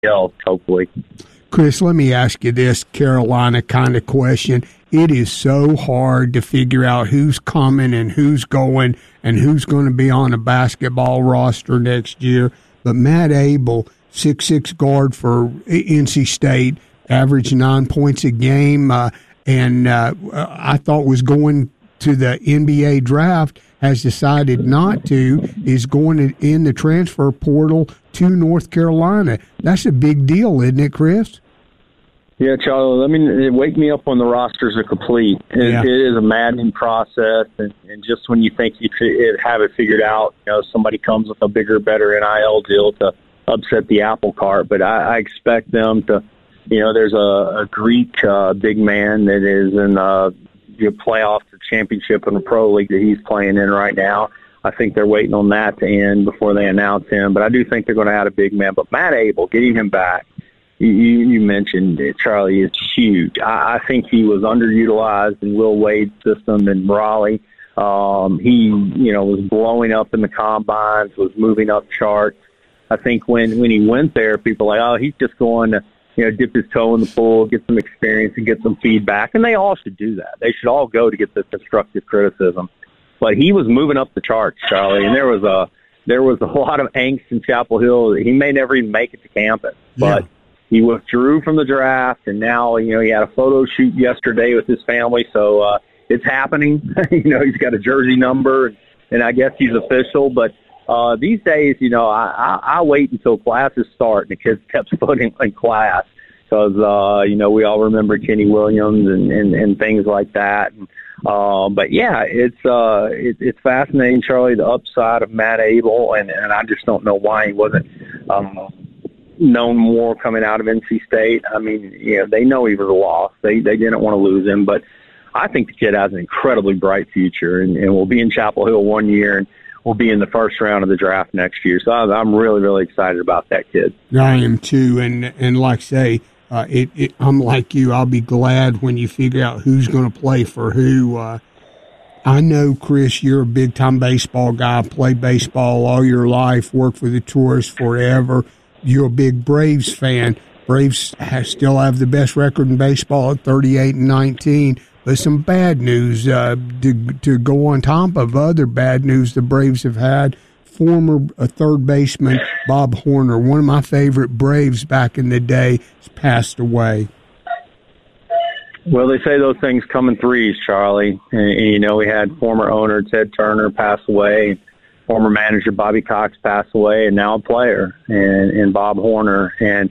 else, hopefully. Chris, let me ask you this Carolina kind of question. It is so hard to figure out who's coming and who's going and who's going to be on a basketball roster next year. But Matt Abel, 6'6" guard for NC State, averaged 9 points a game, and I thought was going to the NBA draft, has decided not to, is going in the transfer portal to North Carolina. That's a big deal, isn't it, Chris? Yeah, Charlie, wake me up when the rosters are complete. It is a maddening process, and just when you think you have it figured out, somebody comes with a bigger, better NIL deal to upset the apple cart. But I expect them to, there's a Greek big man that is in the playoffs, the championship in the pro league that he's playing in right now. I think they're waiting on that to end before they announce him. But I do think they're going to add a big man. But Matt Abel, getting him back, you mentioned it, Charlie, it's huge. I think he was underutilized in Will Wade's system in Raleigh. He, was blowing up in the combines, was moving up charts. I think when he went there, people were like, oh, he's just going to, dip his toe in the pool, get some experience and get some feedback. And they all should do that. They should all go to get this constructive criticism. But he was moving up the charts, Charlie, and there was a lot of angst in Chapel Hill. He may never even make it to campus, but he withdrew from the draft, and now, he had a photo shoot yesterday with his family, so it's happening. He's got a jersey number, and I guess he's official. But these days, I wait until classes start and the kids kept footing in class because, we all remember Kenny Williams and things like that. But, yeah, it's fascinating, Charlie, the upside of Matt Abel, and I just don't know why he wasn't known more coming out of NC State. I mean, they know he was a loss. They didn't want to lose him, but I think the kid has an incredibly bright future, and will be in Chapel Hill 1 year and will be in the first round of the draft next year. So I'm really, really excited about that kid. I am too, and like I say, I'm like you. I'll be glad when you figure out who's going to play for who. I know, Chris, you're a big-time baseball guy, played baseball all your life, worked for the Tourists forever. You're a big Braves fan. Braves still have the best record in baseball at 38-19. But some bad news to go on top of other bad news the Braves have had. Former third baseman Bob Horner, one of my favorite Braves back in the day, has passed away. Well, they say those things come in threes, Charlie. And, we had former owner Ted Turner pass away, former manager Bobby Cox pass away, and now a player, and Bob Horner. And,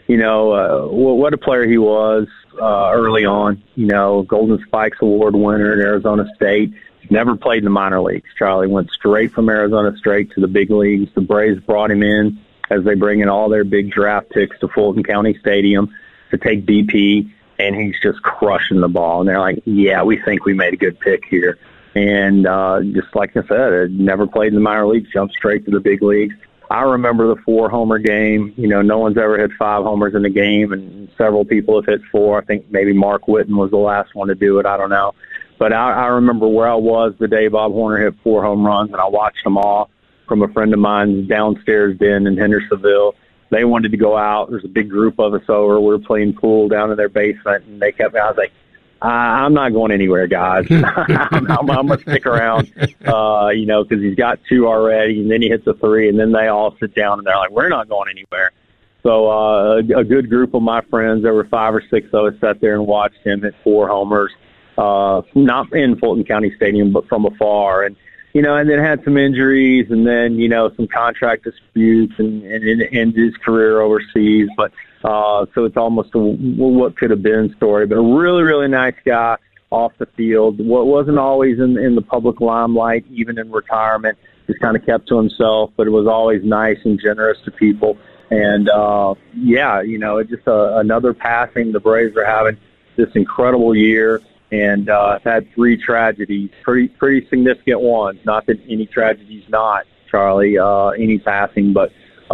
what a player he was early on. Golden Spikes Award winner at Arizona State. Never played in the minor leagues, Charlie. Went straight from Arizona straight to the big leagues. The Braves brought him in as they bring in all their big draft picks to Fulton County Stadium to take BP, and he's just crushing the ball. And they're like, yeah, we think we made a good pick here. And just like I said, never played in the minor leagues, jumped straight to the big leagues. I remember the 4-homer game. No one's ever hit 5 homers in a game, and several people have hit 4. I think maybe Mark Whitten was the last one to do it. I don't know. But I remember where I was the day Bob Horner hit 4 home runs, and I watched them all from a friend of mine's downstairs den in Hendersonville. They wanted to go out. There's a big group of us over. We were playing pool down in their basement, and they kept. I was like, I'm not going anywhere, guys. I'm going to stick around, because he's got 2 already, and then he hits a 3, and then they all sit down, and they're like, we're not going anywhere. So a good group of my friends, there were 5 or 6 of us, sat there and watched him hit 4 homers, not in Fulton County Stadium, but from afar. And then had some injuries, and then, some contract disputes and his career overseas. But so it's almost what could have been story. But a really, really nice guy off the field. Wasn't always in the public limelight, even in retirement. Just kind of kept to himself, but it was always nice and generous to people. And, it's just another passing. The Braves are having this incredible year. And had 3 tragedies, pretty significant ones. Not that any tragedy's not, Charlie, any passing, but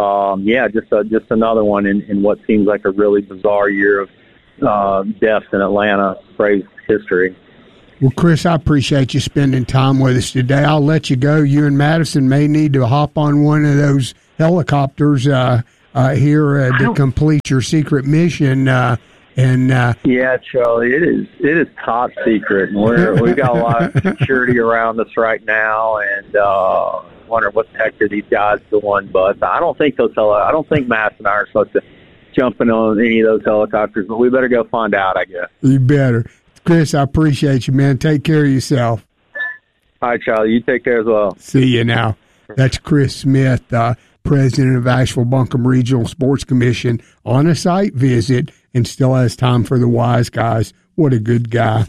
just another one in what seems like a really bizarre year of deaths in Atlanta Braves history. Well, Chris, I appreciate you spending time with us today. I'll let you go. You and Madison may need to hop on one of those helicopters. here to complete your secret mission. Yeah, Charlie, it is top secret, and we've got a lot of security around us right now, and wonder what the heck are these guys doing. But I don't think Mass and I are supposed to jump in on any of those helicopters, but we better go find out, I guess. You better. Chris, I appreciate you, man. Take care of yourself. All right, Charlie, you take care as well. See you now. That's Chris Smith, president of Asheville-Buncombe Regional Sports Commission, on a site visit and still has time for the Wise Guys. What a good guy.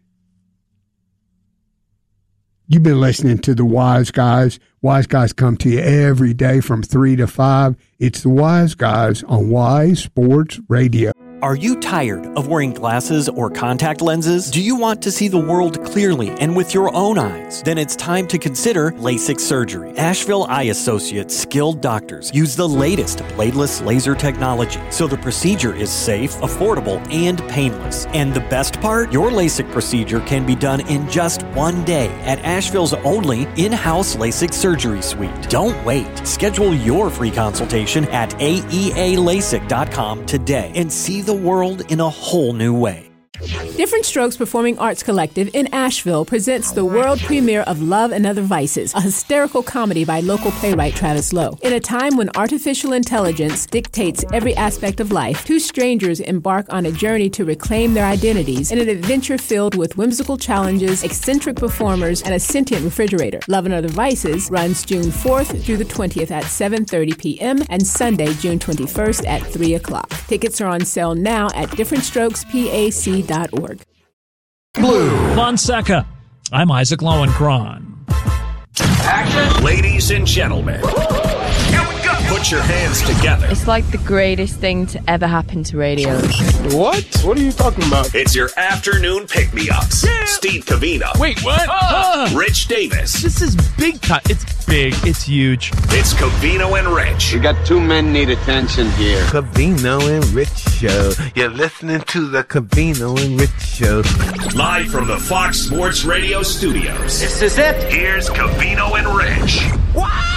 You've been listening to the Wise Guys. Wise Guys come to you every day from 3 to 5. It's the Wise Guys on Wise Sports Radio. Are you tired of wearing glasses or contact lenses? Do you want to see the world clearly and with your own eyes? Then it's time to consider LASIK surgery. Asheville Eye Associates skilled doctors use the latest bladeless laser technology, so the procedure is safe, affordable, and painless. And the best part? Your LASIK procedure can be done in just one day at Asheville's only in-house LASIK surgery suite. Don't wait. Schedule your free consultation at aealasik.com today and see the world in a whole new way. Different Strokes Performing Arts Collective in Asheville presents the world premiere of Love and Other Vices, a hysterical comedy by local playwright Travis Lowe. In a time when artificial intelligence dictates every aspect of life, two strangers embark on a journey to reclaim their identities in an adventure filled with whimsical challenges, eccentric performers, and a sentient refrigerator. Love and Other Vices runs June 4th through the 20th at 7:30 p.m. and Sunday, June 21st at 3 o'clock. Tickets are on sale now at differentstrokespac.org. Blue Fonseca. I'm Isaac Lowenkron. Action. Ladies and gentlemen, here we go. Put your hands together. It's like the greatest thing to ever happen to radio. What? What are you talking about? It's your afternoon pick-me-ups. Yeah. Steve Covino. Wait, what? Rich Davis. This is big cut. It's big. It's huge. It's Covino and Rich. We got two men need attention here. Covino and Rich Show. You're listening to the Covino and Rich Show. Live from the Fox Sports Radio studios. This is it. Here's Covino and Rich. Wow!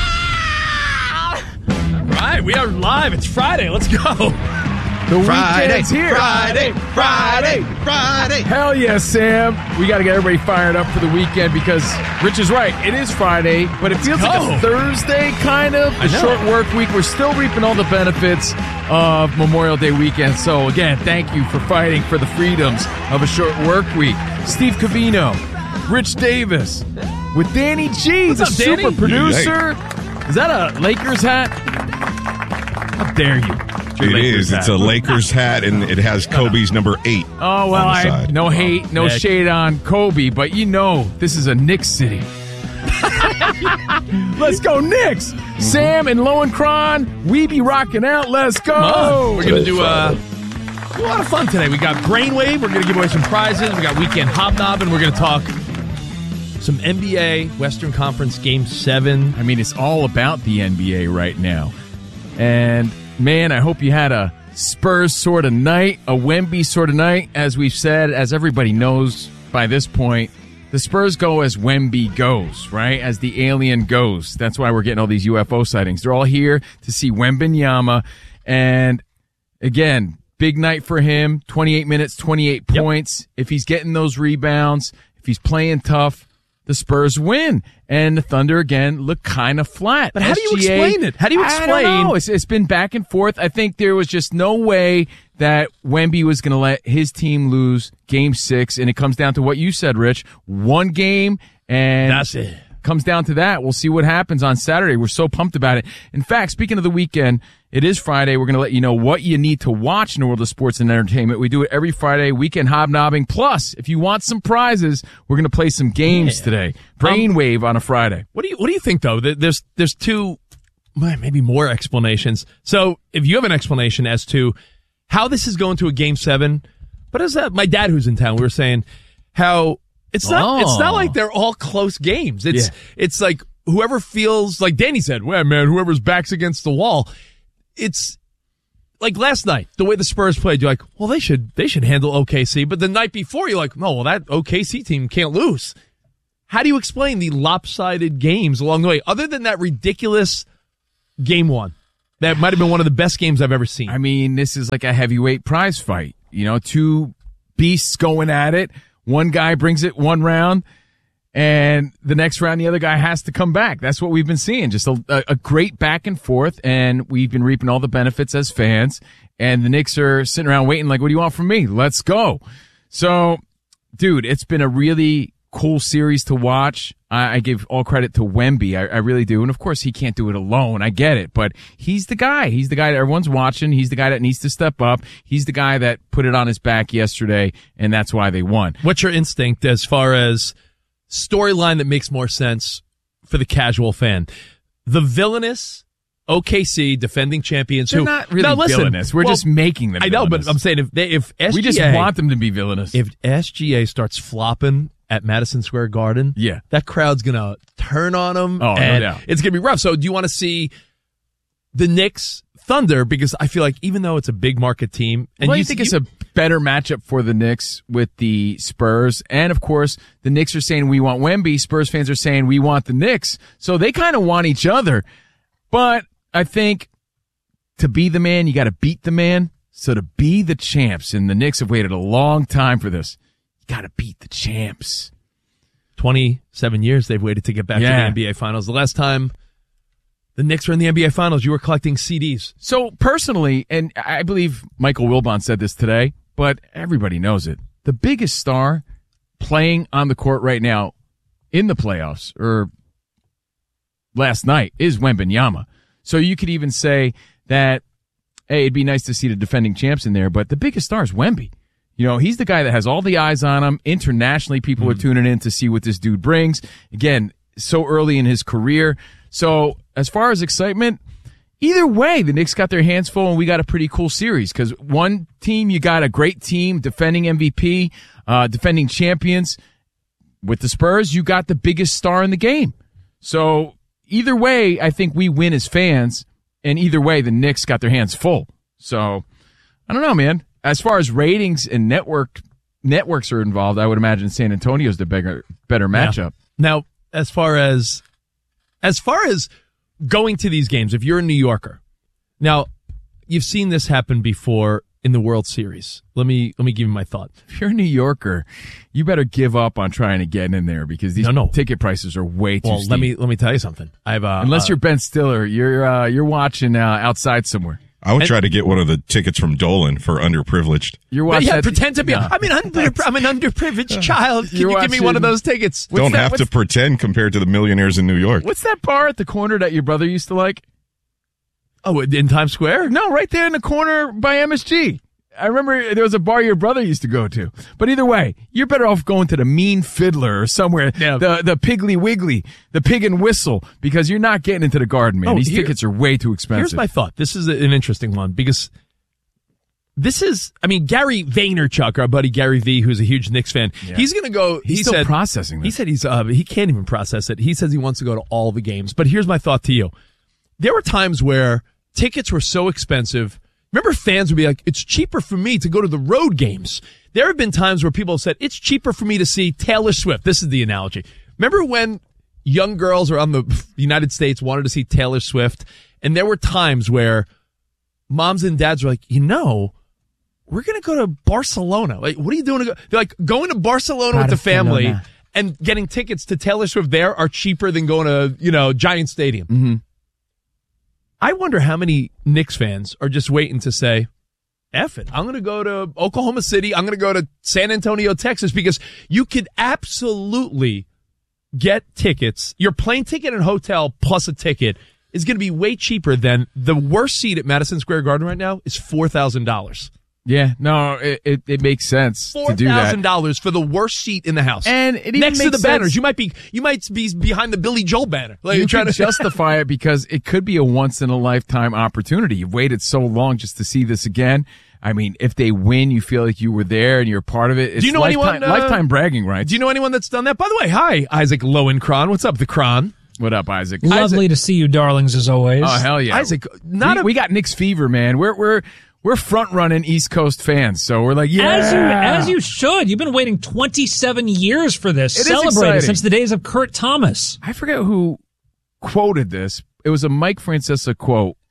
All right, we are live. It's Friday. Let's go. The weekend's here. Friday. Hell yes, Sam. We got to get everybody fired up for the weekend because Rich is right. It is Friday, but it feels like a Thursday kind of. A short work week. We're still reaping all the benefits of Memorial Day weekend. So, again, thank you for fighting for the freedoms of a short work week. Steve Covino, Rich Davis, with Danny G, the super producer. Is that a Lakers hat? How dare you? It is. It's a Lakers hat, and it has Kobe's number 8. Oh, well, no hate, no shade on Kobe, but you know this is a Knicks city. Let's go, Knicks! Sam and Lowenkron, we be rocking out. Let's go! We're going to do a lot of fun today. We got Brainwave. We're going to give away some prizes. We got Weekend Hobnobbing. We're going to talk some NBA Western Conference Game 7. I mean, it's all about the NBA right now. And man, I hope you had a Spurs sort of night, a Wemby sort of night. As we've said, as everybody knows by this point, the Spurs go as Wemby goes, right? As the alien goes. That's why we're getting all these UFO sightings. They're all here to see Wembanyama. And again, big night for him. 28 minutes, 28 points. If he's getting those rebounds, if he's playing tough, the Spurs win. And the Thunder, again, look kind of flat. But how do you explain it? How do you explain? I don't know. It's been back and forth. I think there was just no way that Wemby was going to let his team lose Game 6. And it comes down to what you said, Rich. One game, and that's it. Comes down to that. We'll see what happens on Saturday. We're so pumped about it. In fact, speaking of the weekend, it is Friday. We're going to let you know what you need to watch in the world of sports and entertainment. We do it every Friday, Weekend Hobnobbing. Plus, if you want some prizes, we're going to play some games today. Brainwave on a Friday. What do you think, though? There's two, maybe more explanations. So if you have an explanation as to how this is going to a Game 7, but as my dad who's in town, we were saying how it's not like they're all close games. It's like whoever feels, like Danny said, well, man, whoever's back's against the wall. It's like last night, the way the Spurs played, you're like, well, they should handle OKC. But the night before, you're like, no, well, that OKC team can't lose. How do you explain the lopsided games along the way, other than that ridiculous Game 1? That might have been one of the best games I've ever seen. I mean, this is like a heavyweight prize fight. You know, two beasts going at it. One guy brings it one round, and the next round the other guy has to come back. That's what we've been seeing. Just a great back and forth, and we've been reaping all the benefits as fans. And the Knicks are sitting around waiting like, what do you want from me? Let's go. So, dude, it's been a really cool series to watch. I give all credit to Wemby. I really do. And of course, he can't do it alone. I get it. But he's the guy. He's the guy that everyone's watching. He's the guy that needs to step up. He's the guy that put it on his back yesterday, and that's why they won. What's your instinct as far as storyline that makes more sense for the casual fan? The villainous OKC defending champions. They're not really villainous. We're just making them villainous. I know, but I'm saying if SGA... We just want them to be villainous. If SGA starts flopping at Madison Square Garden, that crowd's going to turn on him, and no doubt. It's going to be rough. So do you want to see the Knicks Thunder? Because I feel like even though it's a big market team... and you think it's a better matchup for the Knicks with the Spurs, and of course, the Knicks are saying we want Wemby, Spurs fans are saying we want the Knicks, so they kind of want each other. But I think to be the man, you got to beat the man. So to be the champs, and the Knicks have waited a long time for this, you got to beat the champs. 27 years they've waited to get back to the NBA Finals. The last time the Knicks were in the NBA Finals, you were collecting CDs. So personally, and I believe Michael Wilbon said this today, but everybody knows it, the biggest star playing on the court right now in the playoffs, or last night, is Wembanyama. So you could even say that, hey, it'd be nice to see the defending champs in there, but the biggest star is Wemby. You know, he's the guy that has all the eyes on him. Internationally, people are tuning in to see what this dude brings. Again, so early in his career. So as far as excitement, either way, the Knicks got their hands full, and we got a pretty cool series. Because one team, you got a great team, defending MVP, defending champions. With the Spurs, you got the biggest star in the game. So either way, I think we win as fans, and either way, the Knicks got their hands full. So, I don't know, man. As far as ratings and networks are involved, I would imagine San Antonio's the better matchup. Yeah. Now, as far as going to these games, if you're a New Yorker, now you've seen this happen before in the World Series. Let me give you my thought. If you're a New Yorker, you better give up on trying to get in there, because these ticket prices are way too steep. Let me tell you something. Unless you're Ben Stiller, you're watching outside somewhere. I would try to get one of the tickets from Dolan for underprivileged. You're watching. Pretend to be. I'm an underprivileged child. Can you give me one of those tickets? Don't have to pretend compared to the millionaires in New York. What's that bar at the corner that your brother used to like? Oh, in Times Square? No, right there in the corner by MSG. I remember there was a bar your brother used to go to. But either way, you're better off going to the Mean Fiddler or somewhere, the Piggly Wiggly, the Pig and Whistle, because you're not getting into the Garden, man. These tickets are way too expensive. Here's my thought. This is an interesting one, because this is, Gary Vaynerchuk, our buddy Gary V, who's a huge Knicks fan, he's going to go. He's still processing this. He said he can't even process it. He says he wants to go to all the games. But here's my thought to you. There were times where tickets were so expensive. Remember, fans would be like, it's cheaper for me to go to the road games. There have been times where people have said, it's cheaper for me to see Taylor Swift. This is the analogy. Remember when young girls around the United States wanted to see Taylor Swift? And there were times where moms and dads were like, we're going to go to Barcelona. Like, what are you doing? They're like, going to Barcelona with the family and getting tickets to Taylor Swift there are cheaper than going to, Giant Stadium. Mm-hmm. I wonder how many Knicks fans are just waiting to say, F it, I'm going to go to Oklahoma City. I'm going to go to San Antonio, Texas, because you could absolutely get tickets. Your plane ticket and hotel plus a ticket is going to be way cheaper than the worst seat at Madison Square Garden right now is $4,000. Yeah, no, it makes sense to do that. $4,000 for the worst seat in the house, and it even next makes to the sense. Banners. You might be behind the Billy Joel banner. Like, you trying to justify it because it could be a once in a lifetime opportunity. You've waited so long just to see this again. I mean, if they win, you feel like you were there and you're part of it. It's do you know lifetime bragging rights. Do you know anyone that's done that? By the way, hi, Isaac Lowenkron. What's up, the Kron? What up, Isaac? Lovely to see you, darlings, as always. Oh, hell yeah. Isaac, we got Knicks fever, man. We're front-running East Coast fans, so we're like, yeah. As you should. You've been waiting 27 years for this. It Celebrated since the days of Kurt Thomas. I forget who quoted this. It was a Mike Francesa quote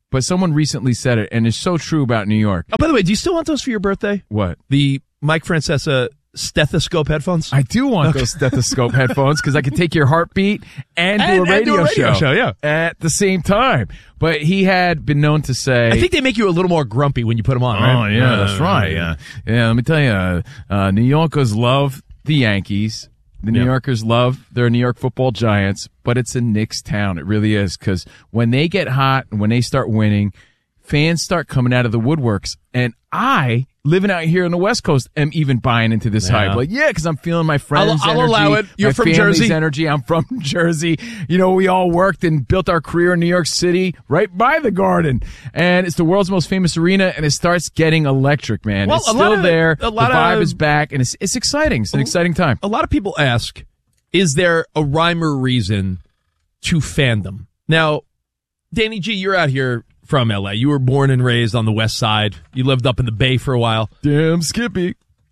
but someone recently said it, and it's so true about New York. Oh, by the way, do you still want those for your birthday? What? The Mike Francesa stethoscope headphones? I do want those stethoscope headphones because I can take your heartbeat and do a radio show yeah, at the same time. But he had been known to say, I think they make you a little more grumpy when you put them on, right? Oh, yeah, that's right. Yeah, let me tell you, New Yorkers love the Yankees. The New Yorkers love their New York football Giants, but it's a Knicks town. It really is, because when they get hot and when they start winning, fans start coming out of the woodworks. And I, living out here on the West Coast, am even buying into this hype. Like, because I'm feeling my friends' energy. I'll allow it. You're from Jersey. Energy. I'm from Jersey. We all worked and built our career in New York City right by the Garden. And it's the world's most famous arena, and it starts getting electric, man. Well, it's still there. The vibe is back, and it's exciting. It's an exciting time. A lot of people ask, is there a rhyme or reason to fandom? Now, Danny G, you're out here from LA. You were born and raised on the West Side. You lived up in the Bay for a while. Damn, Skippy.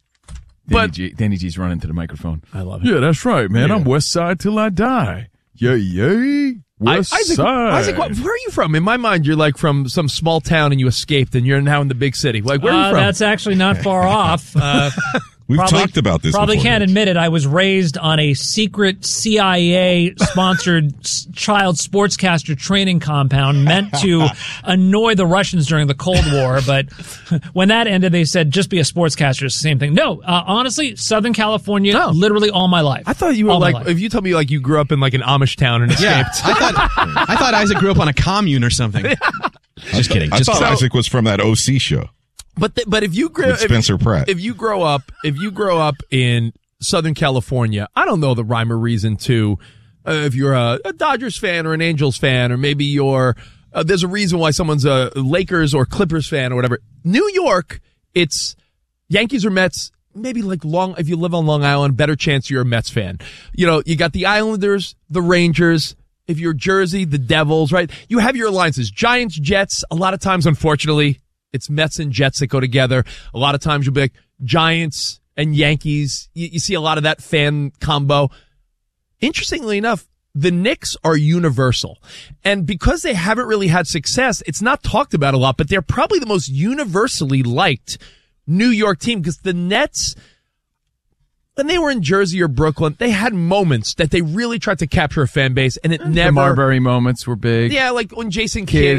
Danny G's running to the microphone. I love it. Yeah, that's right, man. I'm West Side till I die. Yay. West Side. Isaac, where are you from? In my mind, you're like from some small town and you escaped and you're now in the big city. Like, where are you from? That's actually not far off. We've talked about this Probably before. Can't admit it. I was raised on a secret CIA-sponsored child sportscaster training compound meant to annoy the Russians during the Cold War. But when that ended, they said, just be a sportscaster. It's the same thing. No, honestly, Southern California, literally all my life. I thought you were like, if you told me like you grew up in like an Amish town and escaped. Yeah, I thought Isaac grew up on a commune or something. Just kidding. I thought Isaac was from that OC show. But if you grow Spencer Pratt, if you grow up in Southern California, I don't know the rhyme or reason to if you're a Dodgers fan or an Angels fan, or maybe you're there's a reason why someone's a Lakers or Clippers fan or whatever. New York, it's Yankees or Mets. Maybe like if you live on Long Island, better chance you're a Mets fan. You got the Islanders, the Rangers. If you're Jersey, the Devils, right? You have your alliances. Giants, Jets. A lot of times, unfortunately, it's Mets and Jets that go together. A lot of times you'll be like Giants and Yankees. You see a lot of that fan combo. Interestingly enough, the Knicks are universal. And because they haven't really had success, it's not talked about a lot, but they're probably the most universally liked New York team, because the Nets, when they were in Jersey or Brooklyn, they had moments that they really tried to capture a fan base, and it never. The Marbury moments were big. Yeah, like when Jason Kidd,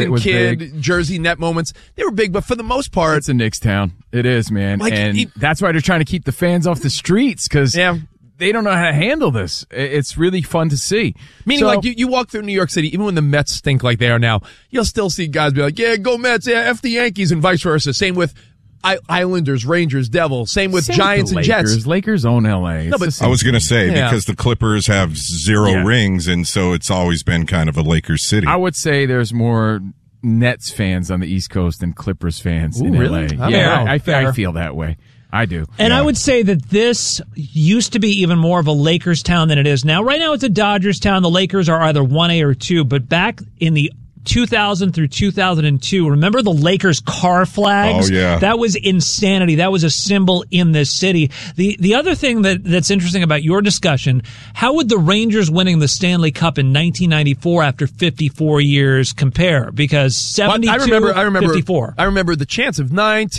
Jersey Net moments, they were big, but for the most part, it's a Knicks town. It is, man, and that's why they're trying to keep the fans off the streets, because they don't know how to handle this. It's really fun to see. Meaning, like you walk through New York City, even when the Mets stink like they are now, you'll still see guys be like, "Yeah, go Mets, yeah, F the Yankees," and vice versa. Same with Islanders, Rangers, Devils. Same with Giants and Jets. Lakers own LA. No, but I was going to say, because the Clippers have zero rings, and so it's always been kind of a Lakers city. I would say there's more Nets fans on the East Coast than Clippers fans in really? LA. I feel that way. I do. And I would say that this used to be even more of a Lakers town than it is now. Right now it's a Dodgers town. The Lakers are either 1A or 2, but back in the 2000 through 2002. Remember the Lakers car flags? Oh, yeah. That was insanity. That was a symbol in this city. The other thing that's interesting about your discussion, how would the Rangers winning the Stanley Cup in 1994 after 54 years compare? Because 72, I remember 54. I remember the chants of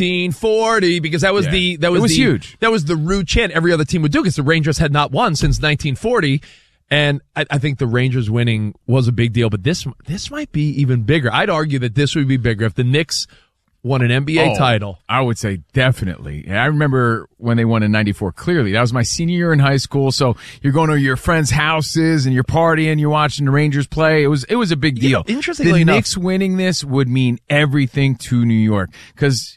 1940 because that was huge. That was the rude chant every other team would do because the Rangers had not won since 1940. And I think the Rangers winning was a big deal, but this might be even bigger. I'd argue that this would be bigger if the Knicks won an NBA title. I would say definitely. I remember when they won in 94 clearly. That was my senior year in high school, so you're going to your friends' houses and you're partying, you're watching the Rangers play. It was a big deal. Interestingly enough, the Knicks winning this would mean everything to New York. Because,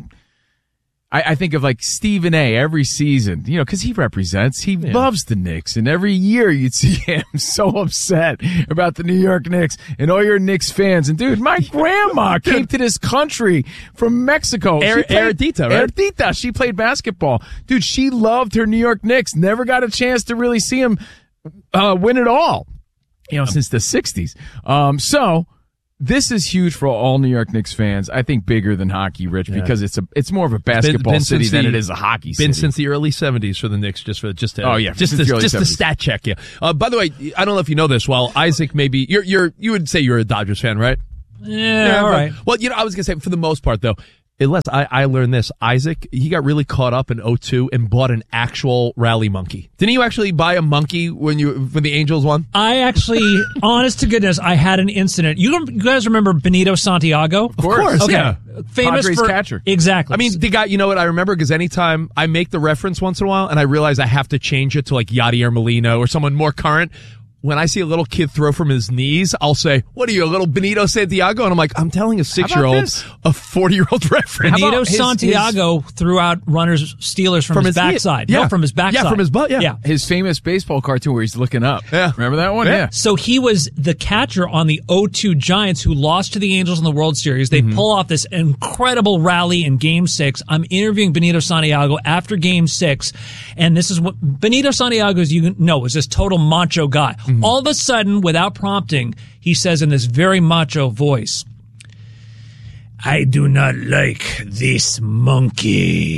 I think of like Stephen A. every season, because he loves the Knicks, and every year you'd see him so upset about the New York Knicks and all your Knicks fans. And dude, my grandma came to this country from Mexico. Eredita, right? Eredita, she played basketball. Dude, she loved her New York Knicks. Never got a chance to really see them win it all, since the 60s. So this is huge for all New York Knicks fans. I think bigger than hockey, Rich, because it's more of a basketball city than it is a hockey city. Been since the early 70s for the Knicks, just the stat check. Yeah. By the way, I don't know if you know this. While Isaac, maybe you would say you're a Dodgers fan, right? Yeah, all right. Well, I was going to say, for the most part, though, unless I learned this, Isaac, he got really caught up in 2002 and bought an actual rally monkey. Didn't you actually buy a monkey when the Angels won? I actually, honest to goodness, I had an incident. You guys remember Benito Santiago? Of course, okay. Yeah. Famous Padres for catcher. Exactly. I mean, the guy, you know what I remember? Because anytime I make the reference once in a while and I realize I have to change it to like Yadier Molina or someone more current, when I see a little kid throw from his knees, I'll say, "What are you, a little Benito Santiago?" And I'm like, I'm telling a 6-year-old a 40-year-old reference. Benito Santiago threw out runners, Steelers from his backside. Yeah. No, from his backside. Yeah, from his butt, yeah. His famous baseball cartoon where he's looking up. Yeah. Remember that one? Yeah. So he was the catcher on the 2002 Giants who lost to the Angels in the World Series. They pull off this incredible rally in Game 6. I'm interviewing Benito Santiago after Game 6, and this is what Benito Santiago, as you know, is this total macho guy. All of a sudden, without prompting, he says in this very macho voice, "I do not like this monkey.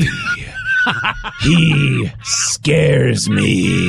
He scares me."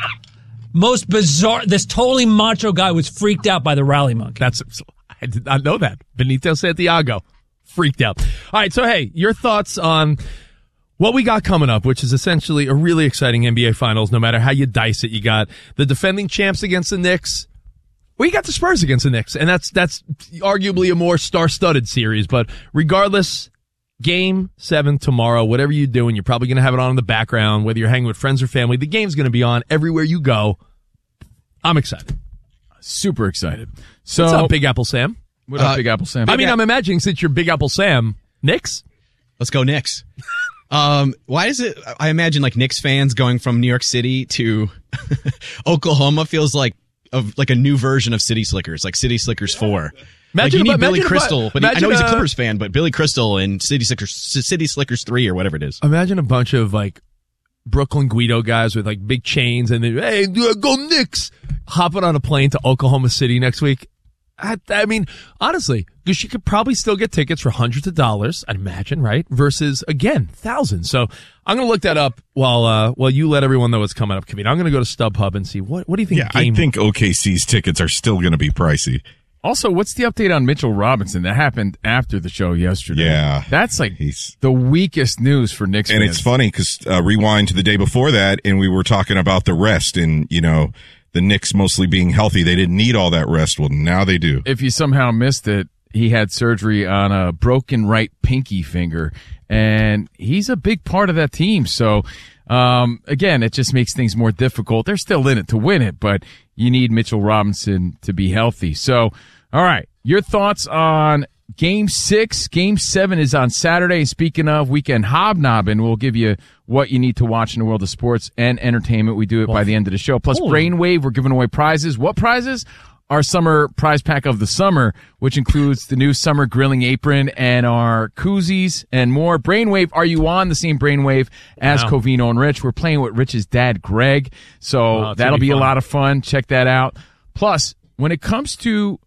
Most bizarre. This totally macho guy was freaked out by the rally monkey. I did not know that. Benito Santiago freaked out. All right, so hey, your thoughts on what we got coming up, which is essentially a really exciting NBA Finals, no matter how you dice it. You got the defending champs against the Knicks. Well, you got the Spurs against the Knicks, and that's arguably a more star-studded series. But regardless, Game 7 tomorrow, whatever you're doing, you're probably going to have it on in the background, whether you're hanging with friends or family. The game's going to be on everywhere you go. I'm excited. Super excited. So, what's up, Big Apple Sam? What up, Big Apple Sam? I'm imagining since you're Big Apple Sam, Knicks? Let's go Knicks. Why is it? I imagine like Knicks fans going from New York City to Oklahoma feels like a new version of City Slickers, like City Slickers 4. Like you need Billy Crystal, but I know he's a Clippers fan, but Billy Crystal and City Slickers 3 or whatever it is. Imagine a bunch of like Brooklyn Guido guys with like big chains and they, hey, go Knicks, hopping on a plane to Oklahoma City next week. I mean, honestly, because you could probably still get tickets for hundreds of dollars, I'd imagine, right? Versus, again, thousands. So I'm going to look that up while you let everyone know what's coming up, Kavita. I'm going to go to StubHub and see what do you think? Yeah, I think OKC's tickets are still going to be pricey. Also, what's the update on Mitchell Robinson? That happened after the show yesterday. Yeah. That's like the weakest news for Knicks fans. And it's funny because rewind to the day before that, and we were talking about the rest and, the Knicks mostly being healthy. They didn't need all that rest. Well, now they do. If you somehow missed it, he had surgery on a broken right pinky finger, and he's a big part of that team. So, again, it just makes things more difficult. They're still in it to win it, but you need Mitchell Robinson to be healthy. So, all right, your thoughts on Game 6. Game 7 is on Saturday. Speaking of weekend hobnobbing, we'll give you what you need to watch in the world of sports and entertainment. We do it by the end of the show. Plus, Brainwave, we're giving away prizes. What prizes? Our summer prize pack of the summer, which includes the new summer grilling apron and our koozies and more. Brainwave, are you on the same Brainwave as Covino and Rich? We're playing with Rich's dad, Greg. So that'll be a lot of fun. Check that out. Plus, when it comes to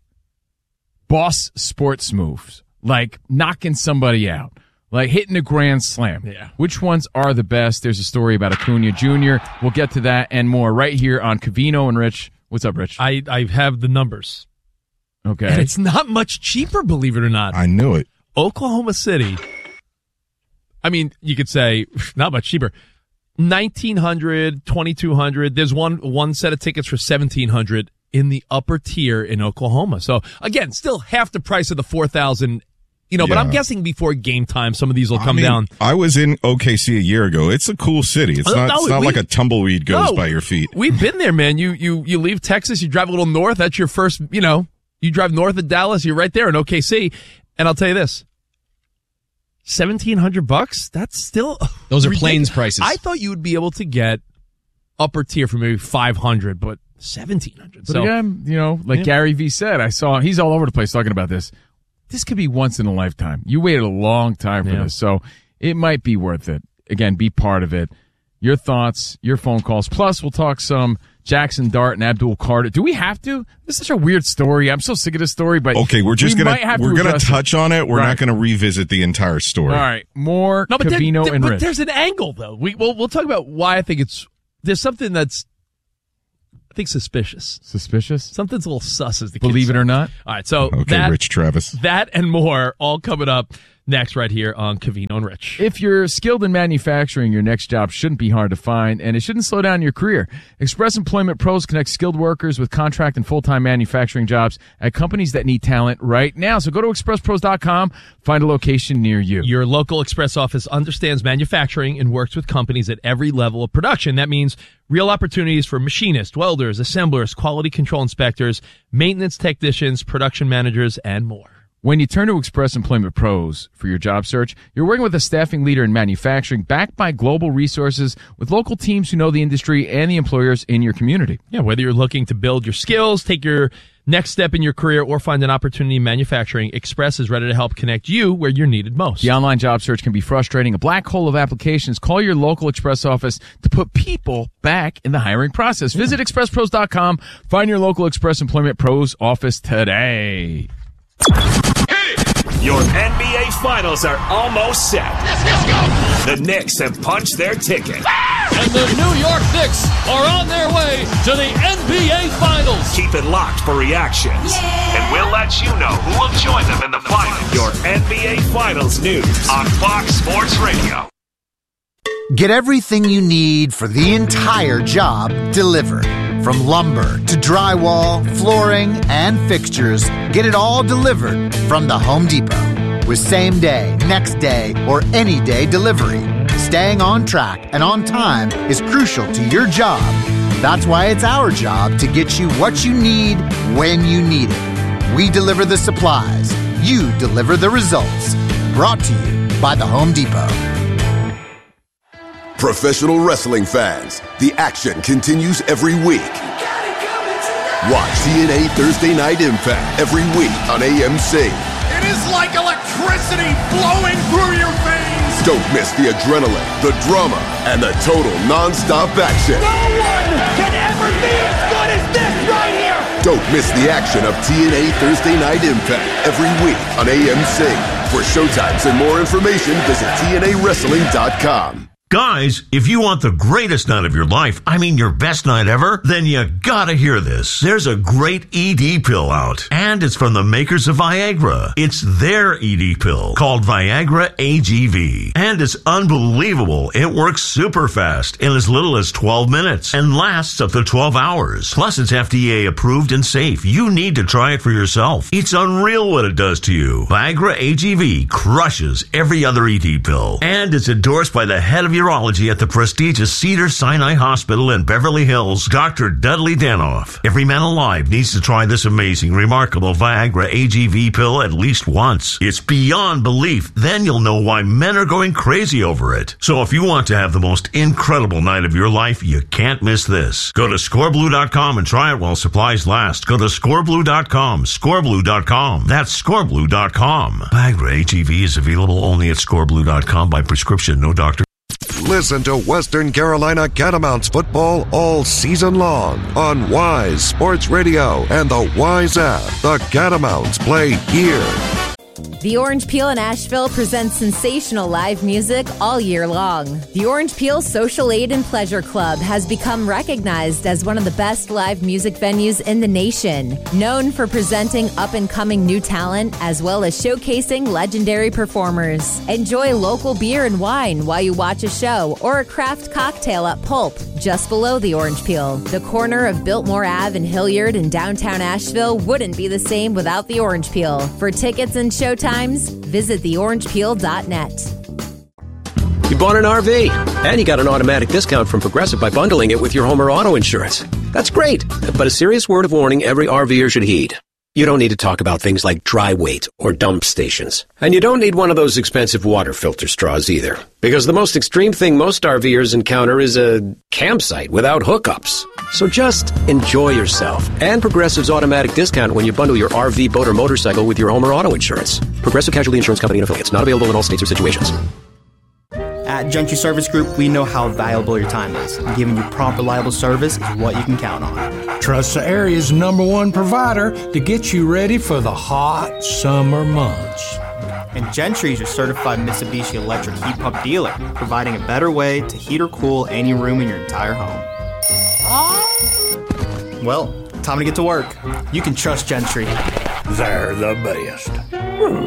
boss sports moves, like knocking somebody out, like hitting a grand slam. Yeah. Which ones are the best? There's a story about Acuna Jr. We'll get to that and more right here on Covino and Rich. What's up, Rich? I have the numbers. Okay. And it's not much cheaper, believe it or not. I knew it. Oklahoma City, I mean, you could say not much cheaper. $1,900, $2,200. There's one set of tickets for $1,700 in the upper tier in Oklahoma. So again, still half the price of the 4,000. But I'm guessing before game time, some of these will come down. I was in OKC a year ago. It's a cool city. It's not like a tumbleweed goes by your feet. We've been there, man. You leave Texas, you drive a little north. That's your first, you drive north of Dallas, you're right there in OKC. And I'll tell you this, $1,700, that's still those are ridiculous. Plains prices. I thought you would be able to get upper tier for maybe $500, but $1,700. But again, Gary Vee said, I saw he's all over the place talking about this. This could be once in a lifetime. You waited a long time for this, so it might be worth it. Again, be part of it. Your thoughts, your phone calls. Plus, we'll talk some Jackson Dart and Abdul Carter. Do we have to? This is such a weird story. I'm so sick of this story, but okay, we're gonna touch on it. We're not gonna revisit the entire story. All right, more Covino and Rich. But there's an angle though. We'll talk about why I think there's something that's something suspicious. Suspicious? Something's a little sus, as the kids Believe say. it or not. All right, so Okay, Rich Travis. That and more all coming up next right here on Covino and Rich. If you're skilled in manufacturing, your next job shouldn't be hard to find, and it shouldn't slow down your career. Express Employment Pros connects skilled workers with contract and full-time manufacturing jobs at companies that need talent right now. So go to expresspros.com, find a location near you. Your local Express office understands manufacturing and works with companies at every level of production. That means real opportunities for machinists, welders, assemblers, quality control inspectors, maintenance technicians, production managers, and more. When you turn to Express Employment Pros for your job search, you're working with a staffing leader in manufacturing backed by global resources with local teams who know the industry and the employers in your community. Yeah, whether you're looking to build your skills, take your next step in your career, or find an opportunity in manufacturing, Express is ready to help connect you where you're needed most. The online job search can be frustrating, a black hole of applications. Call your local Express office to put people back in the hiring process. Visit expresspros.com. Find your local Express Employment Pros office today. Your NBA Finals are almost set. Let's go. The Knicks have punched their ticket. And the New York Knicks are on their way to the NBA Finals. Keep it locked for reactions. Yeah. And we'll let you know who will join them in the finals. Your NBA Finals news on Fox Sports Radio. Get everything you need for the entire job delivered. From lumber to drywall, flooring, and fixtures, get it all delivered from the Home Depot. With same day, next day, or any day delivery, staying on track and on time is crucial to your job. That's why it's our job to get you what you need when you need it. We deliver the supplies. You deliver the results. Brought to you by the Home Depot. Professional wrestling fans, the action continues every week. Watch TNA Thursday Night Impact every week on AMC. It is like electricity flowing through your veins. Don't miss the adrenaline, the drama, and the total non-stop action. No one can ever be as good as this right here. Don't miss the action of TNA Thursday Night Impact every week on AMC. For showtimes and more information, visit TNAWrestling.com. Guys, if you want the greatest night of your life, I mean your best night ever, then you gotta hear this. There's a great ED pill out, and it's from the makers of Viagra. It's their ED pill, called Viagra AGV. And it's unbelievable. It works super fast in as little as 12 minutes and lasts up to 12 hours. Plus, it's FDA approved and safe. You need to try it for yourself. It's unreal what it does to you. Viagra AGV crushes every other ED pill, and it's endorsed by the head of urology at the prestigious Cedars-Sinai Hospital in Beverly Hills, Dr. Dudley Danoff. Every man alive needs to try this amazing, remarkable Viagra AGV pill at least once. It's beyond belief. Then you'll know why men are going crazy over it. So if you want to have the most incredible night of your life, you can't miss this. Go to scoreblue.com and try it while supplies last. Go to scoreblue.com, scoreblue.com. That's scoreblue.com. Viagra AGV is available only at scoreblue.com by prescription, no doctor. Listen to Western Carolina Catamounts football all season long on Wise Sports Radio and the Wise app. The Catamounts play here. The Orange Peel in Asheville presents sensational live music all year long. The Orange Peel Social Aid and Pleasure Club has become recognized as one of the best live music venues in the nation. Known for presenting up-and-coming new talent as well as showcasing legendary performers. Enjoy local beer and wine while you watch a show or a craft cocktail at Pulp, just below the Orange Peel. The corner of Biltmore Ave and Hilliard in downtown Asheville wouldn't be the same without the Orange Peel. For tickets and showtimes, visit theorangepeel.net. You bought an RV, and you got an automatic discount from Progressive by bundling it with your home or auto insurance. That's great, but a serious word of warning every RVer should heed. You don't need to talk about things like dry weight or dump stations. And you don't need one of those expensive water filter straws either. Because the most extreme thing most RVers encounter is a campsite without hookups. So just enjoy yourself. And Progressive's automatic discount when you bundle your RV, boat, or motorcycle with your home or auto insurance. Progressive Casualty Insurance Company and affiliates. Not available in all states or situations. At Gentry Service Group, we know how valuable your time is. Giving you prompt, reliable service is what you can count on. Trust the area's #1 provider to get you ready for the hot summer months. And Gentry is your certified Mitsubishi electric heat pump dealer, providing a better way to heat or cool any room in your entire home. Well, time to get to work. You can trust Gentry. They're the best.